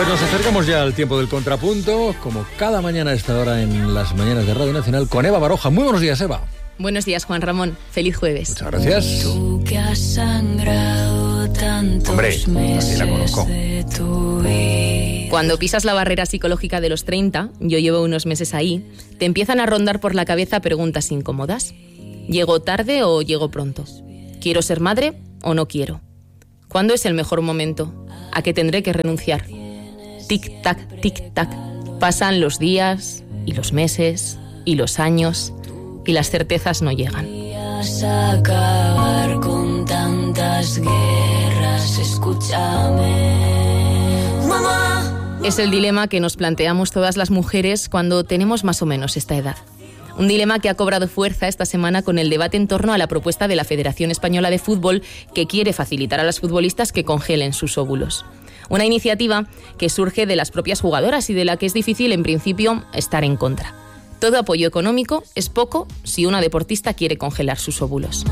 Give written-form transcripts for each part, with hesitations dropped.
Pues nos acercamos ya al tiempo del contrapunto, como cada mañana a esta hora en las mañanas de Radio Nacional, con Eva Baroja. Muy buenos días, Eva. Buenos días, Juan Ramón. Feliz jueves. Muchas gracias. Tú que has sangrado tantos Hombre, la conozco. Cuando pisas la barrera psicológica de los 30, yo llevo unos meses ahí, te empiezan a rondar por la cabeza preguntas incómodas. ¿Llego tarde o llego pronto? ¿Quiero ser madre o no quiero? ¿Cuándo es el mejor momento? ¿A qué tendré que renunciar? Tic-tac, tic-tac. Pasan los días y los meses y los años y las certezas no llegan. Acabar con tantas guerras, escúchame. Mamá. Es el dilema que nos planteamos todas las mujeres cuando tenemos más o menos esta edad. Un dilema que ha cobrado fuerza esta semana con el debate en torno a la propuesta de la Federación Española de Fútbol, que quiere facilitar a las futbolistas que congelen sus óvulos. Una iniciativa que surge de las propias jugadoras y de la que es difícil, en principio, estar en contra. Todo apoyo económico es poco si una deportista quiere congelar sus óvulos.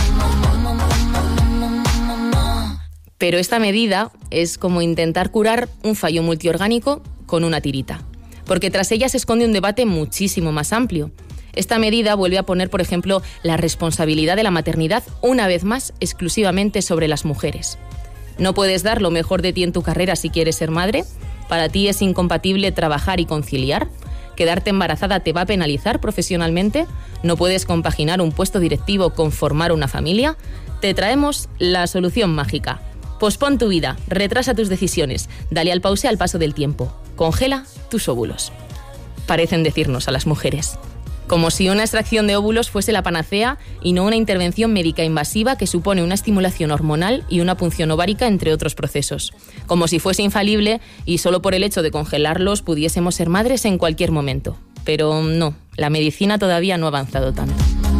Pero esta medida es como intentar curar un fallo multiorgánico con una tirita, porque tras ella se esconde un debate muchísimo más amplio. Esta medida vuelve a poner, por ejemplo, la responsabilidad de la maternidad una vez más exclusivamente sobre las mujeres. ¿No puedes dar lo mejor de ti en tu carrera si quieres ser madre? ¿Para ti es incompatible trabajar y conciliar? ¿Quedarte embarazada te va a penalizar profesionalmente? ¿No puedes compaginar un puesto directivo con formar una familia? Te traemos la solución mágica. Pospon tu vida, retrasa tus decisiones, dale al pause al paso del tiempo. Congela tus óvulos. Parecen decirnos a las mujeres. Como si una extracción de óvulos fuese la panacea y no una intervención médica invasiva que supone una estimulación hormonal y una punción ovárica, entre otros procesos. Como si fuese infalible y solo por el hecho de congelarlos pudiésemos ser madres en cualquier momento. Pero no, la medicina todavía no ha avanzado tanto.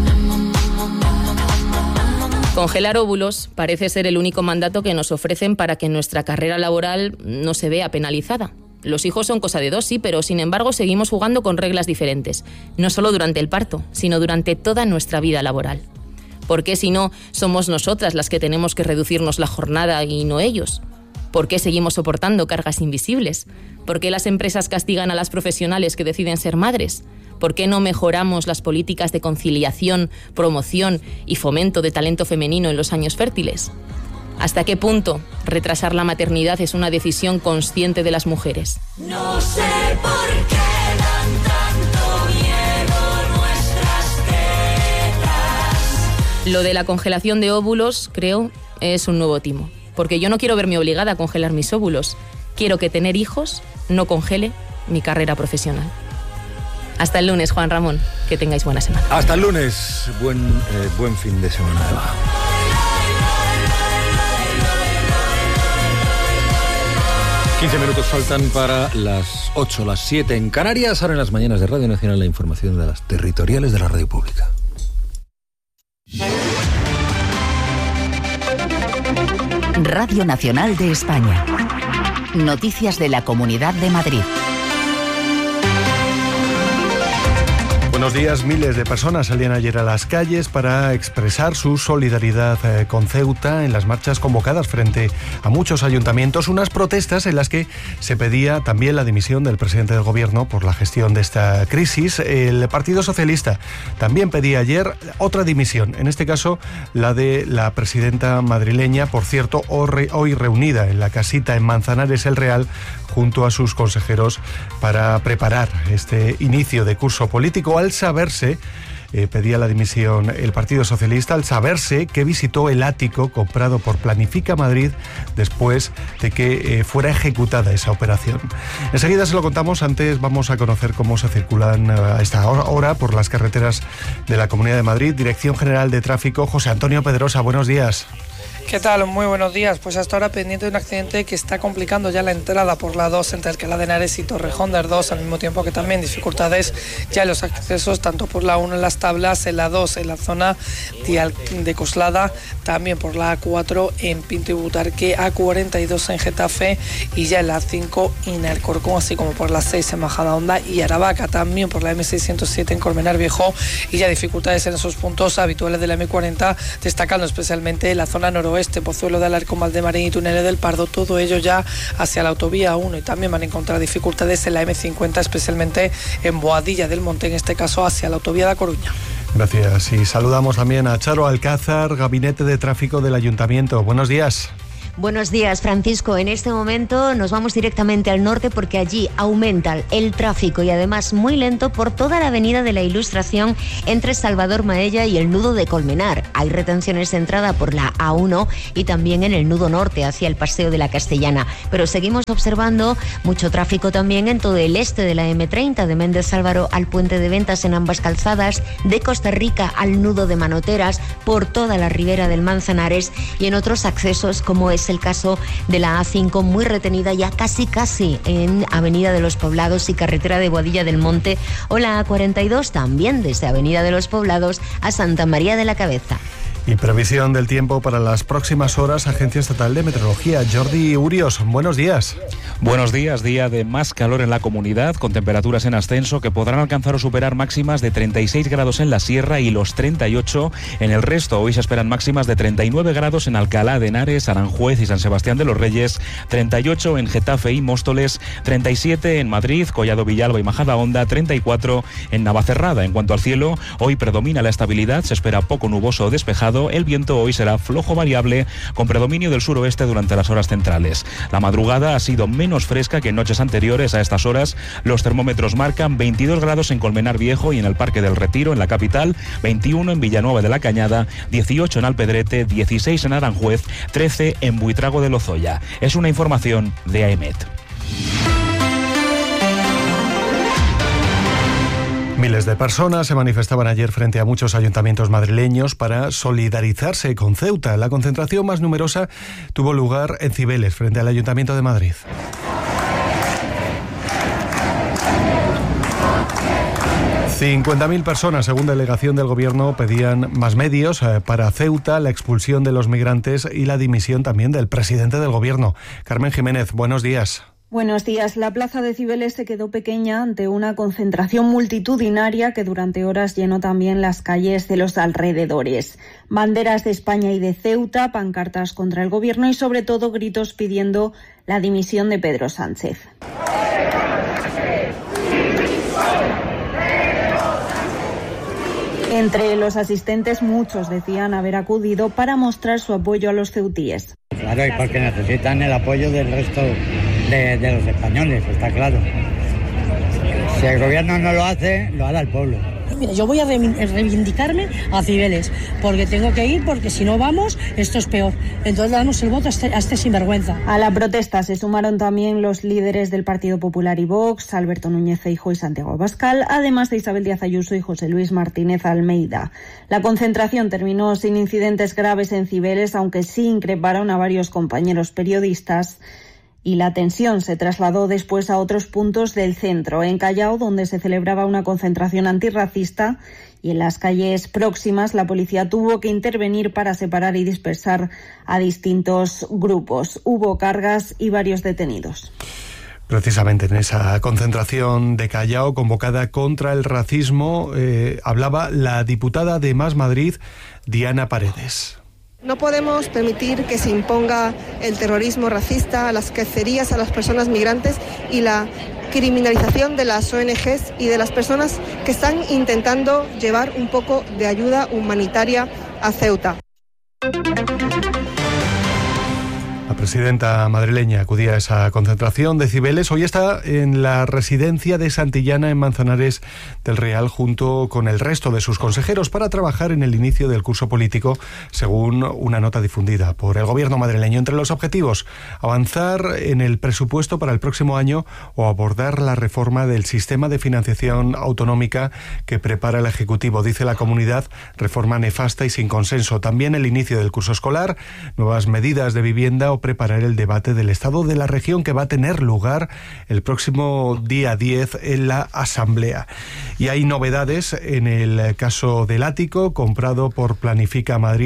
Congelar óvulos parece ser el único mandato que nos ofrecen para que nuestra carrera laboral no se vea penalizada. Los hijos son cosa de dos, sí, pero sin embargo seguimos jugando con reglas diferentes. No solo durante el parto, sino durante toda nuestra vida laboral. ¿Por qué si no somos nosotras las que tenemos que reducirnos la jornada y no ellos? ¿Por qué seguimos soportando cargas invisibles? ¿Por qué las empresas castigan a las profesionales que deciden ser madres? ¿Por qué no mejoramos las políticas de conciliación, promoción y fomento de talento femenino en los años fértiles? ¿Hasta qué punto retrasar la maternidad es una decisión consciente de las mujeres? No sé por qué dan tanto miedo nuestras tetas. Lo de la congelación de óvulos, creo, es un nuevo timo. Porque yo no quiero verme obligada a congelar mis óvulos. Quiero que tener hijos no congele mi carrera profesional. Hasta el lunes, Juan Ramón. Que tengáis buena semana. Hasta el lunes. Buen fin de semana, Eva. 15 minutos faltan para las 8, las 7 en Canarias. Ahora en las mañanas de Radio Nacional la información de las territoriales de la radio pública. Radio Nacional de España. Noticias de la Comunidad de Madrid. Buenos días. Miles de personas salían ayer a las calles para expresar su solidaridad con Ceuta en las marchas convocadas frente a muchos ayuntamientos, unas protestas en las que se pedía también la dimisión del presidente del gobierno por la gestión de esta crisis. El Partido Socialista también pedía ayer otra dimisión, en este caso la de la presidenta madrileña, por cierto, hoy reunida en la casita en Manzanares el Real junto a sus consejeros para preparar este inicio de curso político. Al saberse, pedía la dimisión el Partido Socialista, al saberse que visitó el ático comprado por Planifica Madrid después de que fuera ejecutada esa operación. Enseguida se lo contamos, antes vamos a conocer cómo se circulan a esta hora por las carreteras de la Comunidad de Madrid. Dirección General de Tráfico, José Antonio Pedrosa, buenos días. ¿Qué tal? Muy buenos días. Pues hasta ahora pendiente de un accidente que está complicando ya la entrada por la 2 entre Alcalá de Henares y Torrejón de Ardoz, al mismo tiempo que también dificultades ya en los accesos tanto por la 1 en Las Tablas, en la 2 en la zona de Coslada, también por la A4 en Pinto y Butarque, A42 en Getafe y ya en la 5 en Alcorcón, así como por la 6 en Majadahonda y Aravaca, también por la M607 en Colmenar Viejo y ya dificultades en esos puntos habituales de la M40, destacando especialmente la zona noroeste oeste, Pozuelo de Alarcón, Valdemarín y Túneles del Pardo, todo ello ya hacia la autovía 1, y también van a encontrar dificultades en la M50, especialmente en Boadilla del Monte, en este caso hacia la autovía de A Coruña. Gracias. Y saludamos también a Charo Alcázar, Gabinete de Tráfico del Ayuntamiento. Buenos días. Buenos días, Francisco. En este momento nos vamos directamente al norte porque allí aumenta el tráfico y además muy lento por toda la avenida de la Ilustración entre Salvador Maella y el nudo de Colmenar. Hay retenciones de entrada por la A1 y también en el nudo norte hacia el Paseo de la Castellana. Pero seguimos observando mucho tráfico también en todo el este de la M30, de Méndez Álvaro al Puente de Ventas en ambas calzadas, de Costa Rica al nudo de Manoteras, por toda la ribera del Manzanares y en otros accesos como es el caso de la A5, muy retenida ya casi en Avenida de los Poblados y carretera de Boadilla del Monte, o la A42 también desde Avenida de los Poblados a Santa María de la Cabeza. Y previsión del tiempo para las próximas horas, Agencia Estatal de Meteorología. Jordi Urios, buenos días. Buenos días, día de más calor en la comunidad, con temperaturas en ascenso que podrán alcanzar o superar máximas de 36 grados en la sierra y los 38 en el resto. Hoy se esperan máximas de 39 grados en Alcalá de Henares, Aranjuez y San Sebastián de los Reyes, 38 en Getafe y Móstoles, 37 en Madrid, Collado Villalba y Majadahonda, 34 en Navacerrada. En cuanto al cielo, hoy predomina la estabilidad, se espera poco nuboso o despejado. El viento hoy será flojo variable con predominio del suroeste durante las horas centrales. La madrugada ha sido menos fresca que en noches anteriores. A estas horas los termómetros marcan 22 grados en Colmenar Viejo y en el Parque del Retiro, en la capital, 21 en Villanueva de la Cañada, 18 en Alpedrete, 16 en Aranjuez, 13 en Buitrago de Lozoya. Es una información de AEMET. Miles de personas se manifestaban ayer frente a muchos ayuntamientos madrileños para solidarizarse con Ceuta. La concentración más numerosa tuvo lugar en Cibeles, frente al Ayuntamiento de Madrid. ...50.000 personas, según delegación del Gobierno, pedían más medios para Ceuta, la expulsión de los migrantes y la dimisión también del presidente del Gobierno. Carmen Jiménez, buenos días. Buenos días. La plaza de Cibeles se quedó pequeña ante una concentración multitudinaria que durante horas llenó también las calles de los alrededores. Banderas de España y de Ceuta, pancartas contra el Gobierno y sobre todo gritos pidiendo la dimisión de Pedro Sánchez. Entre los asistentes, muchos decían haber acudido para mostrar su apoyo a los ceutíes. Claro, y porque necesitan el apoyo del resto de los españoles, está claro. Si el gobierno no lo hace, lo hará el pueblo. Mira, yo voy a reivindicarme a Cibeles, porque tengo que ir, porque si no vamos, esto es peor. Entonces le damos el voto a este sinvergüenza. A la protesta se sumaron también los líderes del Partido Popular y Vox, Alberto Núñez Feijóo y Santiago Abascal, además de Isabel Díaz Ayuso y José Luis Martínez Almeida. La concentración terminó sin incidentes graves en Cibeles, aunque sí increparon a varios compañeros periodistas. Y la tensión se trasladó después a otros puntos del centro, en Callao, donde se celebraba una concentración antirracista, y en las calles próximas la policía tuvo que intervenir para separar y dispersar a distintos grupos. Hubo cargas y varios detenidos. Precisamente en esa concentración de Callao convocada contra el racismo hablaba la diputada de Más Madrid, Diana Paredes. No podemos permitir que se imponga el terrorismo racista, las cacerías a las personas migrantes y la criminalización de las ONGs y de las personas que están intentando llevar un poco de ayuda humanitaria a Ceuta. La presidenta madrileña acudía a esa concentración de Cibeles. Hoy está en la residencia de Santillana, en Manzanares del Real, junto con el resto de sus consejeros para trabajar en el inicio del curso político, según una nota difundida por el Gobierno madrileño. Entre los objetivos, avanzar en el presupuesto para el próximo año o abordar la reforma del sistema de financiación autonómica que prepara el Ejecutivo. Dice la comunidad, reforma nefasta y sin consenso. También el inicio del curso escolar, nuevas medidas de vivienda o preparar el debate del estado de la región que va a tener lugar el próximo día 10 en la Asamblea. Y hay novedades en el caso del ático comprado por Planifica Madrid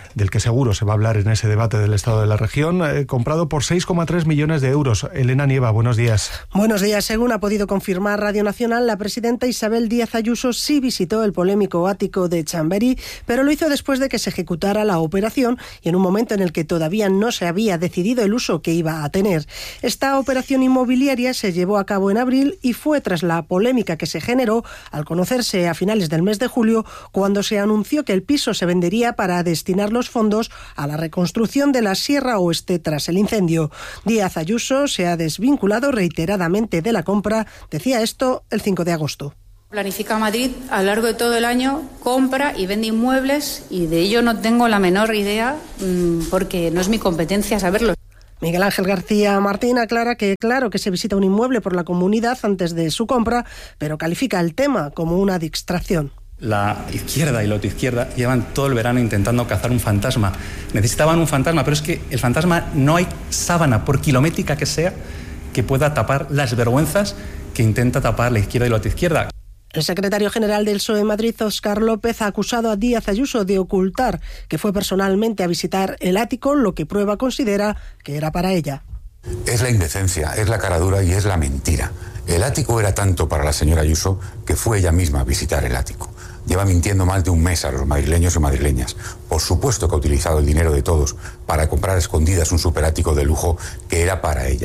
del que seguro se va a hablar en ese debate del estado de la región, comprado por 6,3 millones de euros. Elena Nieva, buenos días. Buenos días. Según ha podido confirmar Radio Nacional, la presidenta Isabel Díaz Ayuso sí visitó el polémico ático de Chamberí, pero lo hizo después de que se ejecutara la operación y en un momento en el que todavía no se había decidido el uso que iba a tener. Esta operación inmobiliaria se llevó a cabo en abril y fue tras la polémica que se generó al conocerse a finales del mes de julio, cuando se anunció que el piso se vendería para destinar los fondos a la reconstrucción de la Sierra Oeste tras el incendio. Díaz Ayuso se ha desvinculado reiteradamente de la compra. Decía esto el 5 de agosto. Planifica Madrid a lo largo de todo el año, compra y vende inmuebles y de ello no tengo la menor idea porque no es mi competencia saberlo. Miguel Ángel García Martín aclara que claro que se visita un inmueble por la comunidad antes de su compra, pero califica el tema como una distracción. La izquierda y la autoizquierda llevan todo el verano intentando cazar un fantasma. Necesitaban un fantasma, pero es que el fantasma no hay sábana, por kilométrica que sea, que pueda tapar las vergüenzas que intenta tapar la izquierda y la autoizquierda. El secretario general del PSOE en Madrid, Óscar López, ha acusado a Díaz Ayuso de ocultar que fue personalmente a visitar el ático, lo que prueba considera que era para ella. Es la indecencia, es la caradura y es la mentira. El ático era tanto para la señora Ayuso que fue ella misma a visitar el ático. Lleva mintiendo más de un mes a los madrileños y madrileñas. Por supuesto que ha utilizado el dinero de todos para comprar a escondidas un superático de lujo que era para ella.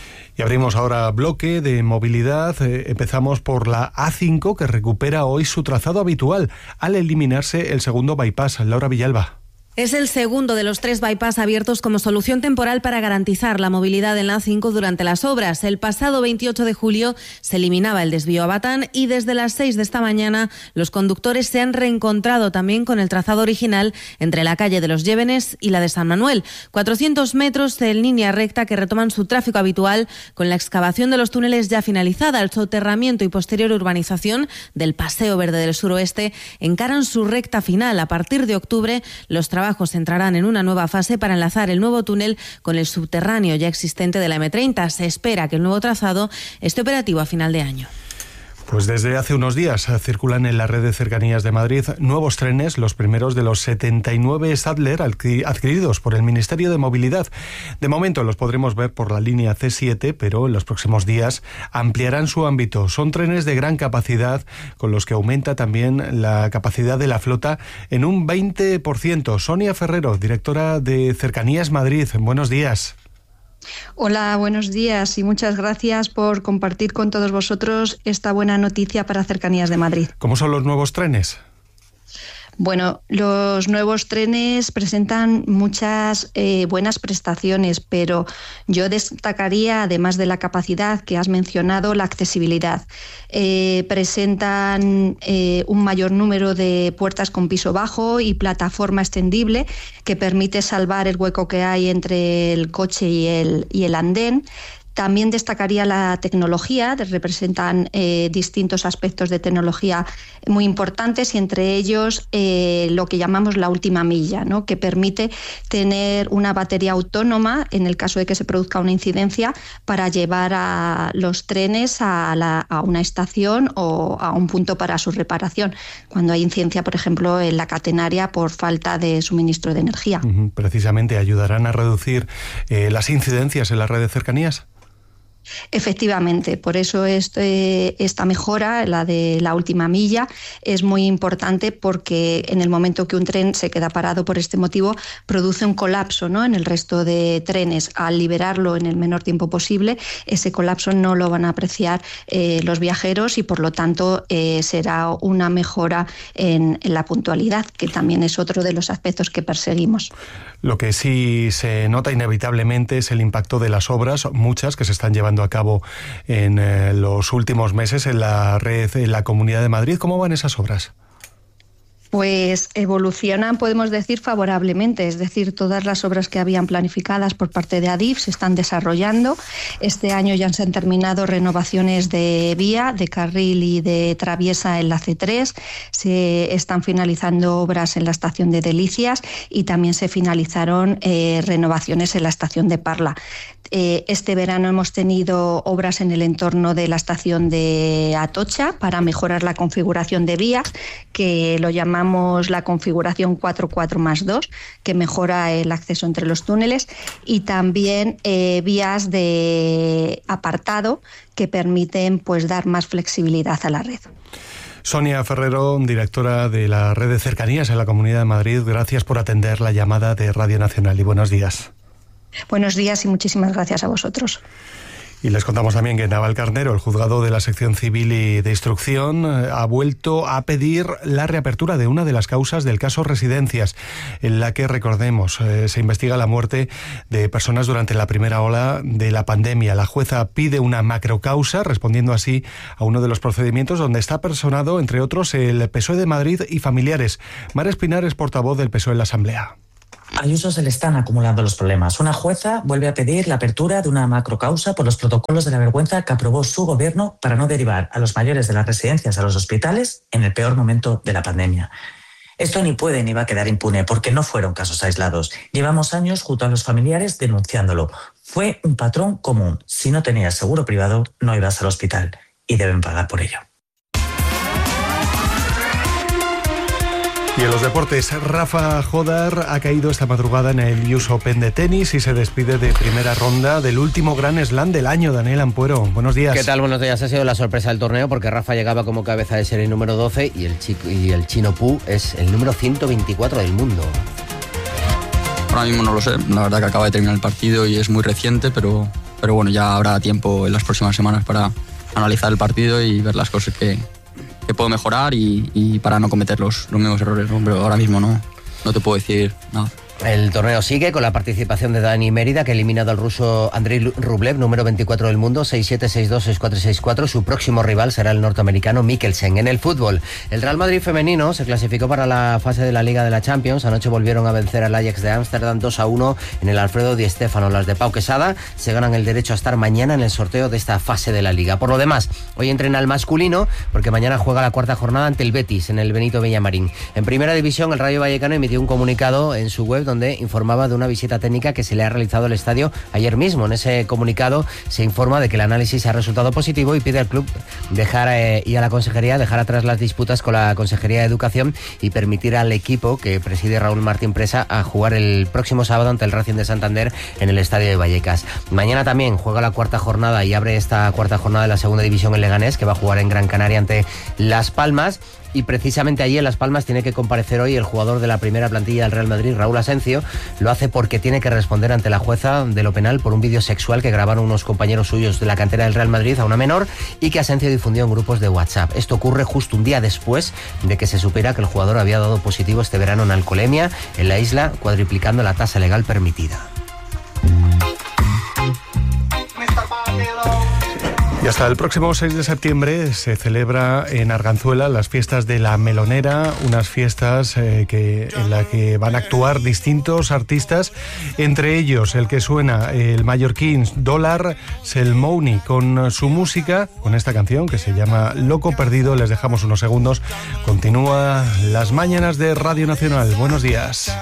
Y abrimos ahora bloque de movilidad. Empezamos por la A5, que recupera hoy su trazado habitual al eliminarse el segundo bypass. Laura Villalba. Es el segundo de los 3 bypass abiertos como solución temporal para garantizar la movilidad en la A5 durante las obras. El pasado 28 de julio se eliminaba el desvío a Batán y desde las 6 de esta mañana los conductores se han reencontrado también con el trazado original entre la calle de los Llévenes y la de San Manuel. 400 metros de línea recta que retoman su tráfico habitual con la excavación de los túneles ya finalizada. El soterramiento y posterior urbanización del Paseo Verde del Suroeste encaran su recta final. A partir de octubre, los trabajos entrarán en una nueva fase para enlazar el nuevo túnel con el subterráneo ya existente de la M30. Se espera que el nuevo trazado esté operativo a final de año. Pues desde hace unos días circulan en la red de cercanías de Madrid nuevos trenes, los primeros de los 79 Stadler adquiridos por el Ministerio de Movilidad. De momento los podremos ver por la línea C7, pero en los próximos días ampliarán su ámbito. Son trenes de gran capacidad, con los que aumenta también la capacidad de la flota en un 20%. Sonia Ferrero, directora de Cercanías Madrid, buenos días. Hola, buenos días y muchas gracias por compartir con todos vosotros esta buena noticia para Cercanías de Madrid. ¿Cómo son los nuevos trenes? Bueno, los nuevos trenes presentan muchas buenas prestaciones, pero yo destacaría, además de la capacidad que has mencionado, la accesibilidad. Presentan un mayor número de puertas con piso bajo y plataforma extendible que permite salvar el hueco que hay entre el coche y el andén. También destacaría la tecnología, representan distintos aspectos de tecnología muy importantes y entre ellos lo que llamamos la última milla, ¿no? Que permite tener una batería autónoma en el caso de que se produzca una incidencia para llevar a los trenes a una estación o a un punto para su reparación, cuando hay incidencia, por ejemplo, en la catenaria por falta de suministro de energía. Precisamente, ¿ayudarán a reducir las incidencias en la red de cercanías? Efectivamente, por eso esta mejora, la de la última milla, es muy importante porque en el momento que un tren se queda parado por este motivo, produce un colapso, ¿no?, en el resto de trenes. Al liberarlo en el menor tiempo posible, ese colapso no lo van a apreciar los viajeros y por lo tanto será una mejora en la puntualidad, que también es otro de los aspectos que perseguimos. Lo que sí se nota inevitablemente es el impacto de las obras, muchas que se están llevando a cabo en los últimos meses en la red, en la Comunidad de Madrid. ¿Cómo van esas obras? Pues evolucionan, podemos decir, favorablemente, es decir, todas las obras que habían planificadas por parte de Adif se están desarrollando. Este año ya se han terminado renovaciones de vía, de carril y de traviesa en la C3, se están finalizando obras en la estación de Delicias y también se finalizaron renovaciones en la estación de Parla. Este verano hemos tenido obras en el entorno de la estación de Atocha para mejorar la configuración de vías, que lo llamamos instalamos la configuración 4x4+2, que mejora el acceso entre los túneles, y también vías de apartado que permiten pues dar más flexibilidad a la red. Sonia Ferrero, directora de la red de cercanías en la Comunidad de Madrid, gracias por atender la llamada de Radio Nacional y buenos días. Buenos días y muchísimas gracias a vosotros. Y les contamos también que Navalcarnero, el juzgado de la sección civil y de instrucción, ha vuelto a pedir la reapertura de una de las causas del caso Residencias, en la que, recordemos, se investiga la muerte de personas durante la primera ola de la pandemia. La jueza pide una macrocausa, respondiendo así a uno de los procedimientos donde está personado, entre otros, el PSOE de Madrid y familiares. Mar Espinar es portavoz del PSOE en la Asamblea. A Ayuso se le están acumulando los problemas. Una jueza vuelve a pedir la apertura de una macrocausa por los protocolos de la vergüenza que aprobó su gobierno para no derivar a los mayores de las residencias a los hospitales en el peor momento de la pandemia. Esto ni puede ni va a quedar impune porque no fueron casos aislados. Llevamos años junto a los familiares denunciándolo. Fue un patrón común. Si no tenías seguro privado, no ibas al hospital y deben pagar por ello. Y en los deportes, Rafa Jodar ha caído esta madrugada en el US Open de tenis y se despide de primera ronda del último Grand Slam del año. Daniel Ampuero, buenos días. ¿Qué tal? Buenos días. Ha sido la sorpresa del torneo porque Rafa llegaba como cabeza de serie número 12 y el chino Pu es el número 124 del mundo. Ahora mismo no lo sé. La verdad que acaba de terminar el partido y es muy reciente, pero bueno, ya habrá tiempo en las próximas semanas para analizar el partido y ver las cosas que puedo mejorar y para no cometer los mismos errores, ¿no? Pero ahora mismo no te puedo decir nada. El torneo sigue con la participación de Dani Mérida, que ha eliminado al ruso Andrei Rublev, número 24 del mundo, 6-7, 6-2, 6-4, 6-4. Su próximo rival será el norteamericano Mikkelsen. En el fútbol, el Real Madrid femenino se clasificó para la fase de la Liga de la Champions. Anoche volvieron a vencer al Ajax de Ámsterdam 2-1 en el Alfredo Di Stéfano. Las de Pau Quesada se ganan el derecho a estar mañana en el sorteo de esta fase de la Liga. Por lo demás, hoy entrena el masculino porque mañana juega la cuarta jornada ante el Betis en el Benito Villamarín. En primera división, el Rayo Vallecano emitió un comunicado en su web donde informaba de una visita técnica que se le ha realizado al estadio ayer mismo. En ese comunicado se informa de que el análisis ha resultado positivo y pide al club y a la consejería dejar atrás las disputas con la Consejería de Educación y permitir al equipo que preside Raúl Martín Presa a jugar el próximo sábado ante el Racing de Santander en el estadio de Vallecas. Mañana también juega la cuarta jornada y abre esta cuarta jornada de la segunda división el Leganés, que va a jugar en Gran Canaria ante Las Palmas. Y precisamente allí en Las Palmas tiene que comparecer hoy el jugador de la primera plantilla del Real Madrid, Raúl Asencio. Lo hace porque tiene que responder ante la jueza de lo penal por un vídeo sexual que grabaron unos compañeros suyos de la cantera del Real Madrid a una menor y que Asencio difundió en grupos de WhatsApp. Esto ocurre justo un día después de que se supiera que el jugador había dado positivo este verano en alcoholemia en la isla, cuadriplicando la tasa legal permitida. Y hasta el próximo 6 de septiembre se celebra en Arganzuela las fiestas de la Melonera, unas fiestas en las que van a actuar distintos artistas, entre ellos el que suena, el mallorquín Dólar Selmouni, con su música, con esta canción que se llama Loco Perdido. Les dejamos unos segundos. Continúa Las Mañanas de Radio Nacional. Buenos días.